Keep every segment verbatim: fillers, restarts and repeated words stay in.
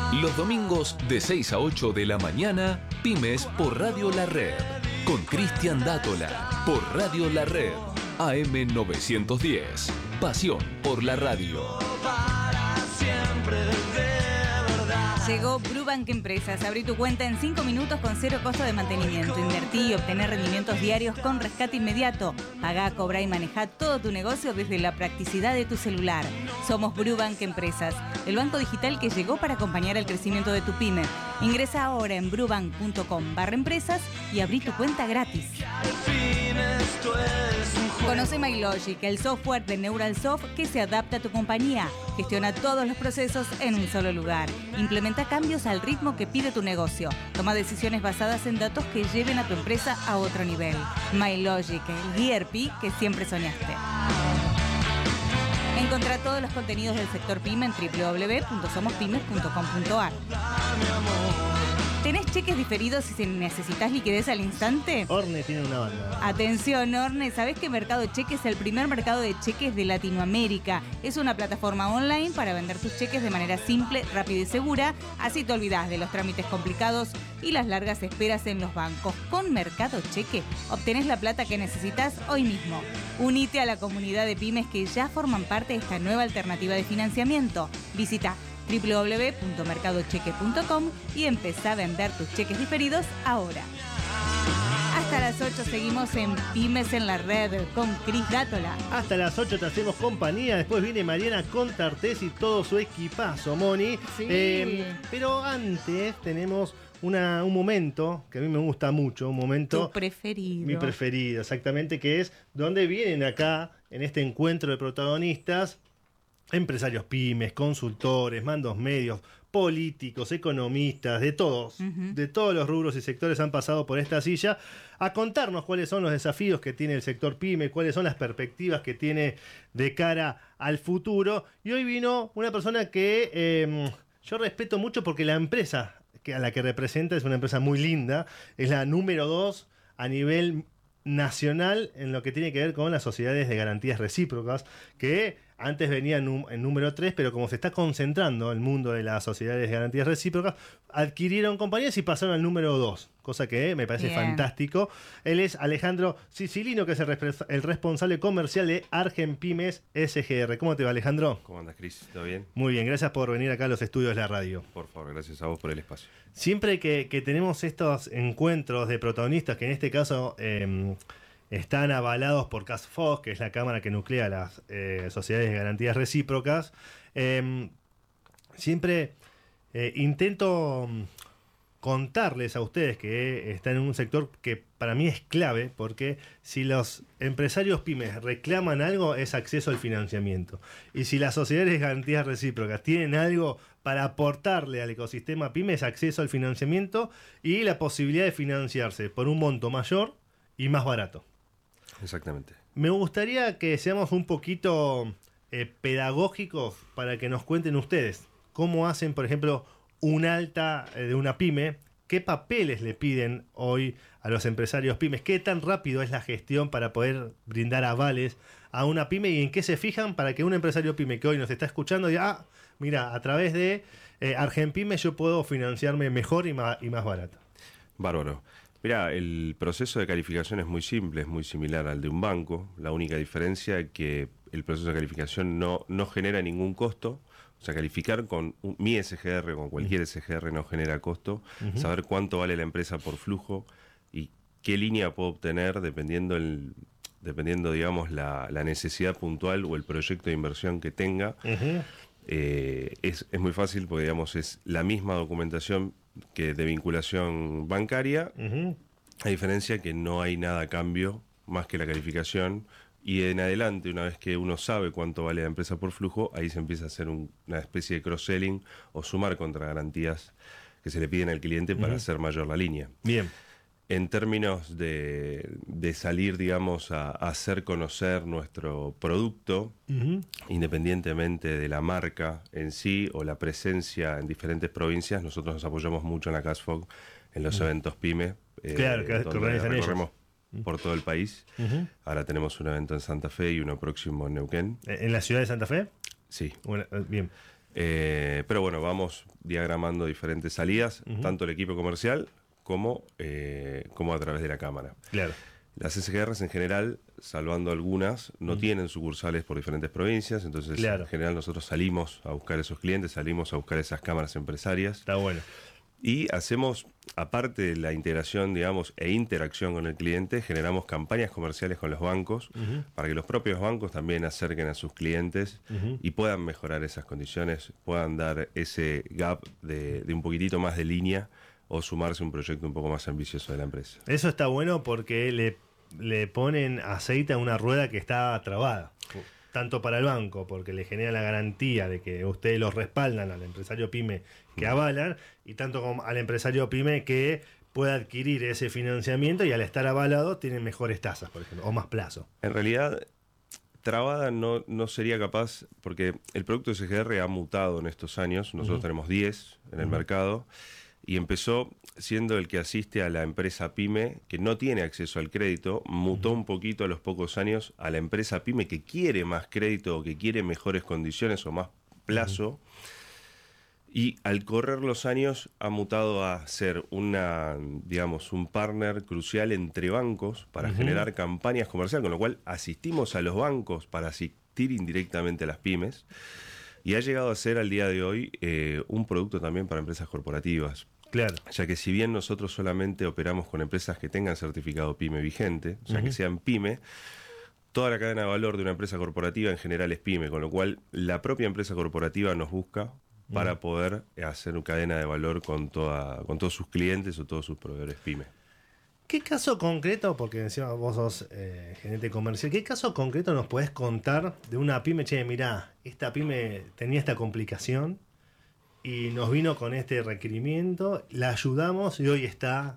Los domingos de seis a ocho de la mañana, Pymes por Radio La Red. Con Cristian Dátola, por Radio La Red. A M novecientos diez. Pasión por la radio. Para siempre de verdad. Llegó Brubank Empresas. Abrí tu cuenta en cinco minutos con cero costo de mantenimiento. Invertí y obtener rendimientos diarios con rescate inmediato. Pagá, cobrá y manejá todo tu negocio desde la practicidad de tu celular. Somos Brubank Empresas, el banco digital que llegó para acompañar el crecimiento de tu pyme. Ingresa ahora en brubank.com barra empresas y abrí tu cuenta gratis. Conoce MyLogic, el software de Neuralsoft que se adapta a tu compañía. Gestiona todos los procesos en un solo lugar. Implementa cambios al ritmo que pide tu negocio. Toma decisiones basadas en datos que lleven a tu empresa a otro nivel. MyLogic, el E R P que siempre soñaste. Encontrá todos los contenidos del sector PYME en doble u doble u doble u punto somos pymes punto com punto a r. ¿Tenés cheques diferidos y si necesitas liquidez al instante? Orne tiene una banda. Atención, Orne, ¿sabés que Mercado Cheques es el primer mercado de cheques de Latinoamérica? Es una plataforma online para vender tus cheques de manera simple, rápida y segura. Así te olvidás de los trámites complicados y las largas esperas en los bancos. Con Mercado Cheque obtenés la plata que necesitas hoy mismo. Unite a la comunidad de pymes que ya forman parte de esta nueva alternativa de financiamiento. Visita doble u doble u doble u punto mercado cheque punto com y empezá a vender tus cheques diferidos ahora. Hasta las ocho seguimos en Pymes en la Red con Cris Dátola. Hasta las ocho te hacemos compañía. Después viene Mariana Contartés y todo su equipazo, Moni. Sí. Eh, pero antes tenemos una, un momento que a mí me gusta mucho. Un momento. Tu preferido. Mi preferido, exactamente, que es donde vienen acá, en este encuentro de protagonistas, empresarios pymes, consultores, mandos medios, políticos, economistas, de todos, uh-huh. de todos los rubros y sectores han pasado por esta silla a contarnos cuáles son los desafíos que tiene el sector pyme, cuáles son las perspectivas que tiene de cara al futuro. Y hoy vino una persona que eh, yo respeto mucho porque la empresa que a la que representa es una empresa muy linda, es la número dos a nivel nacional en lo que tiene que ver con las sociedades de garantías recíprocas, que antes venía en, en número tres, pero como se está concentrando el mundo de las sociedades de garantías recíprocas, adquirieron compañías y pasaron al número dos, cosa que me parece Bien. fantástico. Él es Alejandro Sicilino, que es el, repres- el responsable comercial de Argenpymes S G R. ¿Cómo te va, Alejandro? ¿Cómo andas, Cris? ¿Todo bien? Muy bien, gracias por venir acá a los estudios de la radio. Por favor, gracias a vos por el espacio. Siempre que, que tenemos estos encuentros de protagonistas, que en este caso eh, están avalados por CASFOS, que es la cámara que nuclea las eh, sociedades de garantías recíprocas, eh, siempre eh, intento contarles a ustedes que están en un sector que para mí es clave, porque si los empresarios pymes reclaman algo es acceso al financiamiento, y si las sociedades de garantías recíprocas tienen algo para aportarle al ecosistema pyme es acceso al financiamiento y la posibilidad de financiarse por un monto mayor y más barato. Exactamente. Me gustaría que seamos un poquito eh, pedagógicos para que nos cuenten ustedes cómo hacen, por ejemplo, un alta eh, de una pyme, qué papeles le piden hoy a los empresarios pymes, qué tan rápido es la gestión para poder brindar avales a una pyme y en qué se fijan para que un empresario pyme que hoy nos está escuchando diga, ah, mira, a través de eh, Argenpymes yo puedo financiarme mejor y más, y más barato. Bárbaro. Mira, el proceso de calificación es muy simple, es muy similar al de un banco. La única diferencia es que el proceso de calificación no, no genera ningún costo. O sea, calificar con un, mi S G R, con cualquier S G R no genera costo. Uh-huh. Saber cuánto vale la empresa por flujo y qué línea puedo obtener dependiendo, el, dependiendo digamos, la, la necesidad puntual o el proyecto de inversión que tenga. Uh-huh. Eh, es, es muy fácil porque, digamos, es la misma documentación que de vinculación bancaria, uh-huh. a diferencia que no hay nada a cambio más que la calificación, y en adelante, una vez que uno sabe cuánto vale la empresa por flujo, ahí se empieza a hacer un, una especie de cross-selling o sumar contra garantías que se le piden al cliente para uh-huh. hacer mayor la línea. Bien. En términos de, de salir, digamos, a, a hacer conocer nuestro producto, uh-huh. independientemente de la marca en sí o la presencia en diferentes provincias, nosotros nos apoyamos mucho en la CASFOG, en los uh-huh. eventos PYME. Eh, claro, que organizan ellos. Recorremos por todo el país. Uh-huh. Ahora tenemos un evento en Santa Fe y uno próximo en Neuquén. ¿En la ciudad de Santa Fe? Sí. Bueno, bien. Eh, pero bueno, vamos diagramando diferentes salidas, Ujú. tanto el equipo comercial como, eh, como a través de la Cámara. Claro. Las S G Rs en general, salvando algunas, no tienen sucursales por diferentes provincias, entonces Claro. en general nosotros salimos a buscar esos clientes, salimos a buscar esas cámaras empresarias Está bueno. y hacemos, aparte de la integración, digamos, e interacción con el cliente, generamos campañas comerciales con los bancos Ujú. para que los propios bancos también acerquen a sus clientes Ujú. y puedan mejorar esas condiciones, puedan dar ese gap de, de un poquitito más de línea o sumarse a un proyecto un poco más ambicioso de la empresa. Eso está bueno porque le, le ponen aceite a una rueda que está trabada. Tanto para el banco, porque le genera la garantía de que ustedes los respaldan al empresario pyme que avalan, y tanto como al empresario pyme que pueda adquirir ese financiamiento y al estar avalado tiene mejores tasas, por ejemplo, o más plazo. En realidad, trabada no, no sería capaz, porque el producto S G R ha mutado en estos años, nosotros Ujú. tenemos diez en el Ujú. mercado, y empezó siendo el que asiste a la empresa pyme que no tiene acceso al crédito, mutó un poquito a los pocos años a la empresa pyme que quiere más crédito o que quiere mejores condiciones o más plazo, y al correr los años ha mutado a ser una, digamos, un partner crucial entre bancos para Ujú. generar campañas comerciales, con lo cual asistimos a los bancos para asistir indirectamente a las pymes, y ha llegado a ser al día de hoy eh, un producto también para empresas corporativas, Claro. ya que si bien nosotros solamente operamos con empresas que tengan certificado pyme vigente, o sea, Ujú. que sean pyme, toda la cadena de valor de una empresa corporativa en general es pyme, con lo cual la propia empresa corporativa nos busca para Ujú. poder hacer una cadena de valor con, toda, con todos sus clientes o todos sus proveedores pyme. ¿Qué caso concreto, porque encima vos sos eh, gerente comercial, qué caso concreto nos podés contar de una pyme? Che, mirá, esta pyme tenía esta complicación y nos vino con este requerimiento, la ayudamos y hoy está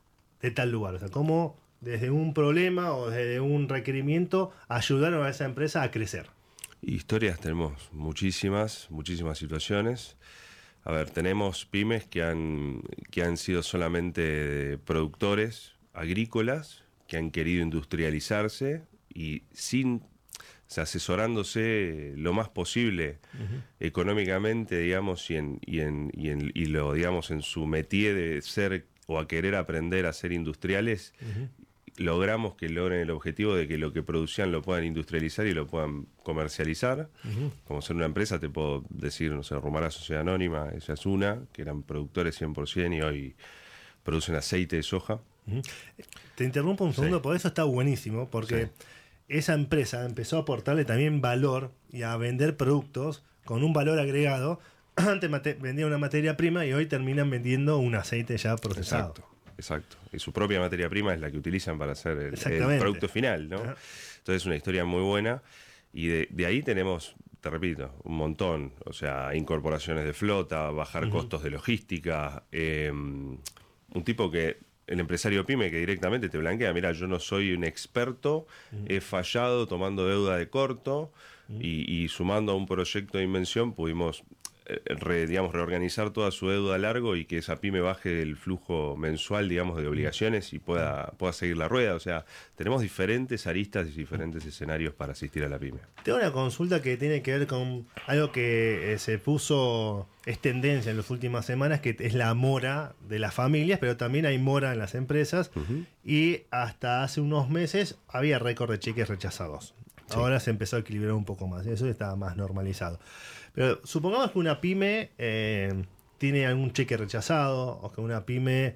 de tal lugar. O sea, cómo desde un problema o desde un requerimiento ayudaron a esa empresa a crecer. Historias tenemos muchísimas, muchísimas situaciones. A ver, tenemos pymes que han, que han sido solamente productores agrícolas, que han querido industrializarse y sin, o sea, asesorándose lo más posible económicamente, digamos, y en, y en, y en, y lo, digamos, en su métier de ser o a querer aprender a ser industriales, logramos que logren el objetivo de que lo que producían lo puedan industrializar y lo puedan comercializar. Ujú. Como ser una empresa, te puedo decir, no sé, Rumara Sociedad Anónima, esa es una, que eran productores cien por ciento y hoy producen aceite de soja. Ujú. Te interrumpo un segundo, Sí. porque eso está buenísimo, porque Sí. esa empresa empezó a aportarle también valor y a vender productos con un valor agregado. Antes mate- vendía una materia prima y hoy terminan vendiendo un aceite ya procesado. Exacto, exacto. Y su propia materia prima es la que utilizan para hacer el, el Exactamente. producto final, ¿no? Ajá. Entonces es una historia muy buena y de, de ahí tenemos, te repito, un montón. O sea, incorporaciones de flota, bajar Ujú. costos de logística, eh, un tipo que, el empresario pyme que directamente te blanquea, mira, yo no soy un experto, he fallado tomando deuda de corto y, y sumando a un proyecto de invención pudimos eh, re- digamos, reorganizar toda su deuda a largo y que esa pyme baje el flujo mensual, digamos, de obligaciones y pueda, pueda seguir la rueda. O sea, tenemos diferentes aristas y diferentes escenarios para asistir a la pyme. Tengo una consulta que tiene que ver con algo que eh, se puso, es tendencia en las últimas semanas, que es la mora de las familias, pero también hay mora en las empresas. Ujú. Y hasta hace unos meses había récord de cheques rechazados. Sí. Ahora se empezó a equilibrar un poco más, eso estaba más normalizado. Pero supongamos que una pyme eh, tiene algún cheque rechazado o que una pyme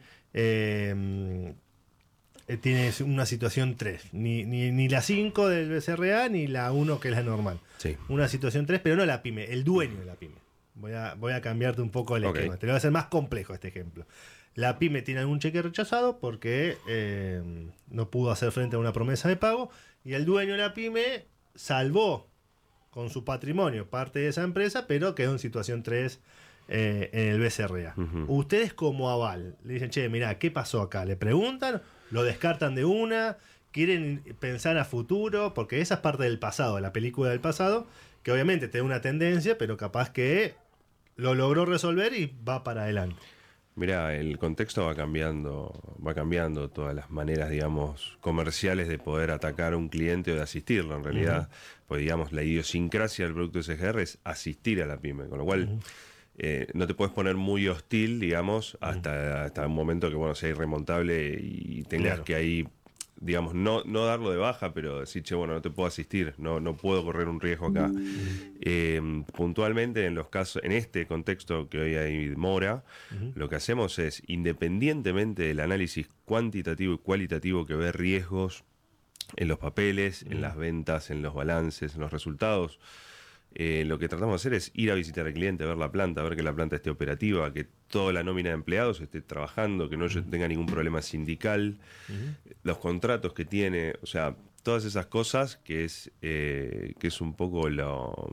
eh, eh, tiene una situación tres, ni, ni, ni la cinco del B C R A ni la uno que es la normal. Sí. Una situación tres, pero no la pyme, el dueño de la pyme. Voy a, voy a cambiarte un poco el Ok. esquema, te lo voy a hacer más complejo este ejemplo. La pyme tiene algún cheque rechazado porque eh, no pudo hacer frente a una promesa de pago y el dueño de la pyme salvó con su patrimonio parte de esa empresa, pero quedó en situación tres eh, en el B C R A. Ujú. Ustedes como aval le dicen, che, mirá, ¿qué pasó acá? ¿Le preguntan? ¿Lo descartan de una? ¿Quieren pensar a futuro? Porque esa es parte del pasado, de la película del pasado, que obviamente te da una tendencia, pero capaz que lo logró resolver y va para adelante. Mirá, el contexto va cambiando, va cambiando todas las maneras, digamos, comerciales de poder atacar a un cliente o de asistirlo. En realidad, uh-huh. pues digamos, la idiosincrasia del producto S G R es asistir a la pyme, con lo cual uh-huh. eh, no te puedes poner muy hostil, digamos, hasta, uh-huh. hasta un momento que, bueno, sea irremontable y tengas claro. que ahí, digamos, no, no darlo de baja, pero decir, che, bueno, no te puedo asistir, no, no puedo correr un riesgo acá. Uh-huh. Eh, puntualmente, en los casos, en este contexto que hoy hay mora, uh-huh. lo que hacemos es, independientemente del análisis cuantitativo y cualitativo que ve riesgos en los papeles, uh-huh. en las ventas, en los balances, en los resultados, Eh, lo que tratamos de hacer es ir a visitar al cliente, ver la planta, ver que la planta esté operativa, que toda la nómina de empleados esté trabajando, que no uh-huh. tenga ningún problema sindical, uh-huh. los contratos que tiene, o sea, todas esas cosas que es eh, que es un poco lo,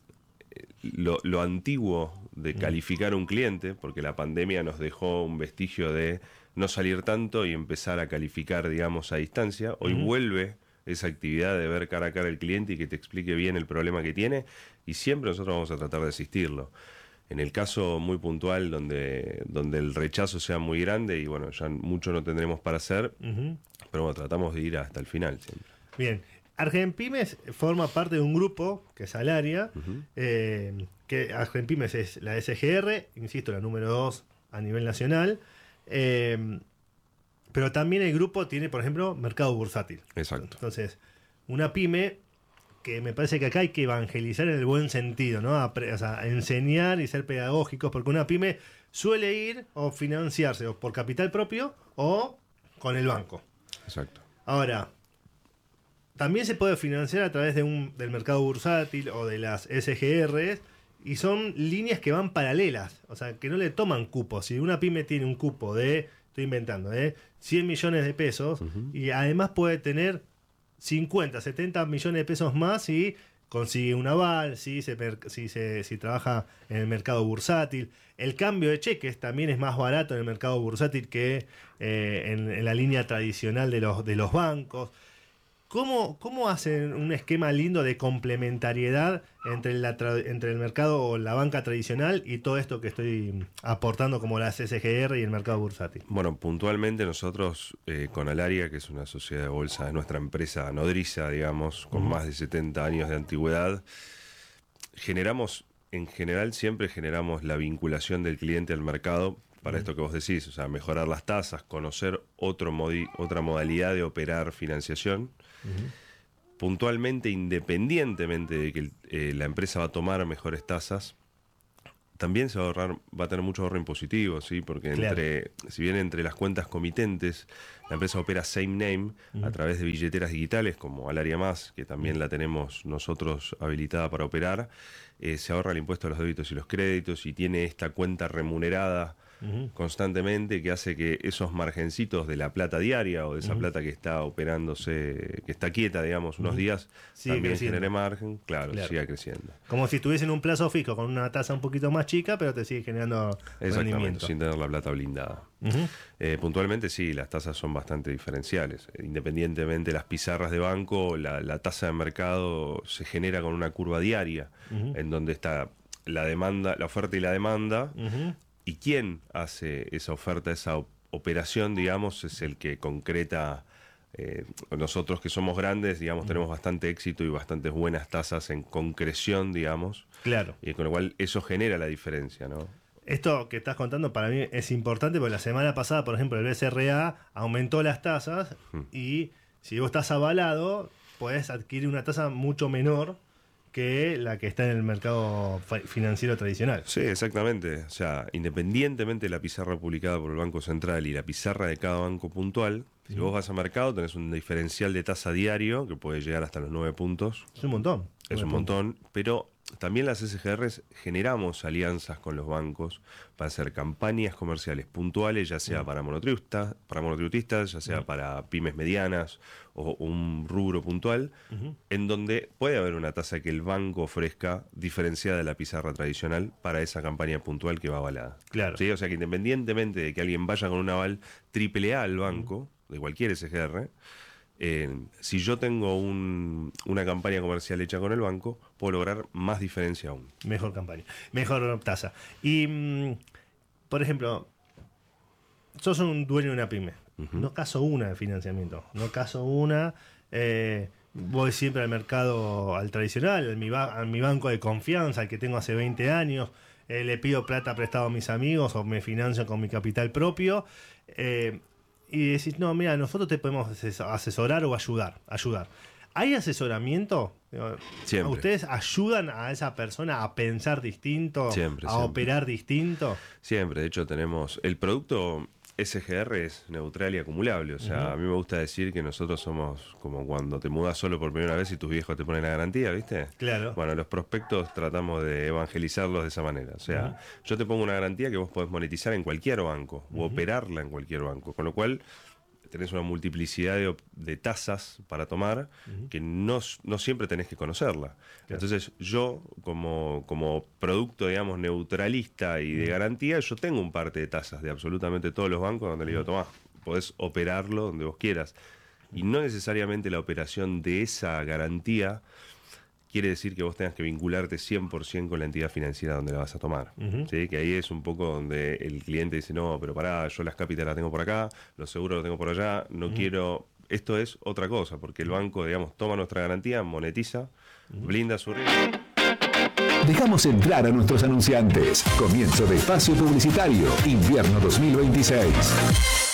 lo, lo antiguo de uh-huh. calificar a un cliente, porque la pandemia nos dejó un vestigio de no salir tanto y empezar a calificar, digamos, a distancia. Hoy uh-huh. vuelve esa actividad de ver cara a cara al cliente y que te explique bien el problema que tiene, y siempre nosotros vamos a tratar de asistirlo. En el caso muy puntual donde, donde el rechazo sea muy grande y bueno, ya mucho no tendremos para hacer, uh-huh. pero bueno, tratamos de ir hasta el final siempre. Bien, Argenpymes forma parte de un grupo que es Alaria, uh-huh. eh, que Argenpymes es la S G R, insisto, la número dos a nivel nacional, eh, pero también el grupo tiene, por ejemplo, mercado bursátil. Exacto. Entonces, una pyme que me parece que acá hay que evangelizar en el buen sentido, ¿no? A, o sea, a enseñar y ser pedagógicos, porque una pyme suele ir o financiarse o por capital propio o con el banco. Exacto. Ahora, también se puede financiar a través de un, del mercado bursátil o de las S G Rs, y son líneas que van paralelas, o sea, que no le toman cupo. Si una pyme tiene un cupo de, estoy inventando, de cien millones de pesos, uh-huh. y además puede tener cincuenta, setenta millones de pesos más si consigue un aval, si se, si se si trabaja en el mercado bursátil. El cambio de cheques también es más barato en el mercado bursátil que eh, en, en la línea tradicional de los, de los bancos. ¿Cómo, ¿Cómo hacen un esquema lindo de complementariedad entre, la tra- entre el mercado o la banca tradicional y todo esto que estoy aportando como las S G R y el mercado bursátil? Bueno, puntualmente nosotros eh, con Alaria, que es una sociedad de bolsa, es nuestra empresa nodriza, digamos, con uh-huh. más de setenta años de antigüedad, generamos, en general siempre generamos la vinculación del cliente al mercado para uh-huh. esto que vos decís, o sea, mejorar las tasas, conocer otro modi- otra modalidad de operar financiación. Uh-huh. Puntualmente, independientemente de que eh, la empresa va a tomar mejores tasas, también se va a ahorrar, va a tener mucho ahorro impositivo, ¿sí? Porque claro. entre, si bien entre las cuentas comitentes, la empresa opera same name uh-huh. a través de billeteras digitales como Alaria Más, que también uh-huh. la tenemos nosotros habilitada para operar, eh, se ahorra el impuesto a los débitos y los créditos y tiene esta cuenta remunerada Uh-huh. constantemente, que hace que esos margencitos de la plata diaria o de esa uh-huh. plata que está operándose, que está quieta, digamos, unos uh-huh. días, sigue también creciendo. Genere margen, claro, claro, siga creciendo. Como si estuviese en un plazo fijo con una tasa un poquito más chica, pero te sigue generando rendimiento. Sin tener la plata blindada. Uh-huh. Eh, puntualmente sí, las tasas son bastante diferenciales. Independientemente de las pizarras de banco, la, la tasa de mercado se genera con una curva diaria, uh-huh. en donde está la demanda, la oferta y la demanda, uh-huh. y quién hace esa oferta, esa op- operación, digamos, es el que concreta. Eh, nosotros que somos grandes, digamos, tenemos bastante éxito y bastantes buenas tasas en concreción, digamos. Claro. Y con lo cual eso genera la diferencia, ¿no? Esto que estás contando para mí es importante porque la semana pasada, por ejemplo, el B C R A aumentó las tasas hmm. y si vos estás avalado, podés adquirir una tasa mucho menor que la que está en el mercado financiero tradicional. Sí, exactamente. O sea, independientemente de la pizarra publicada por el Banco Central y la pizarra de cada banco puntual, si vos vas a mercado tenés un diferencial de tasa diario que puede llegar hasta los nueve puntos. Es un montón. Es un montón, pero también las S G Rs generamos alianzas con los bancos para hacer campañas comerciales puntuales, ya sea uh-huh. para monotributistas, para monotributistas, ya sea uh-huh. para pymes medianas o un rubro puntual, uh-huh. en donde puede haber una tasa que el banco ofrezca diferenciada de la pizarra tradicional para esa campaña puntual que va avalada. Claro. ¿Sí? O sea que independientemente de que alguien vaya con un aval triple A al banco, uh-huh. de cualquier S G R, Eh, si yo tengo un, una campaña comercial hecha con el banco, puedo lograr más diferencia aún. Mejor campaña, mejor tasa. Y, mm, por ejemplo, sos un dueño de una pyme. Ujú. No caso una de financiamiento. No caso una. Eh, voy siempre al mercado, al tradicional, a mi, ba- a mi banco de confianza, al que tengo hace veinte años. Eh, le pido plata prestado a mis amigos o me financio con mi capital propio. Eh, y decís, no, mira, nosotros te podemos ases- asesorar o ayudar. ayudar. ¿Hay asesoramiento? Digo, Siempre. ¿Ustedes ayudan a esa persona a pensar distinto? Siempre, ¿A siempre. operar distinto? Siempre, de hecho tenemos el producto S G R es neutral y acumulable, o sea, a mí me gusta decir que nosotros somos como cuando te mudas solo por primera vez y tus viejos te ponen la garantía, ¿viste? Claro. Bueno, los prospectos tratamos de evangelizarlos de esa manera, o sea, yo te pongo una garantía que vos podés monetizar en cualquier banco o operarla en cualquier banco, con lo cual tenés una multiplicidad de, op- de tasas para tomar que no, s- no siempre tenés que conocerla. Entonces yo, como, como producto, digamos, neutralista y de garantía, yo tengo un parte de tasas de absolutamente todos los bancos donde le digo, tomá, podés operarlo donde vos quieras. Y no necesariamente la operación de esa garantía quiere decir que vos tengas que vincularte cien por ciento con la entidad financiera donde la vas a tomar. Ujú. ¿Sí? Que ahí es un poco donde el cliente dice, no, pero pará, yo las capitales las tengo por acá, los seguros los tengo por allá, no quiero... Esto es otra cosa, porque el banco, digamos, toma nuestra garantía, monetiza, blinda su riesgo. Dejamos entrar a nuestros anunciantes. Comienzo de espacio publicitario, invierno dos mil veintiséis.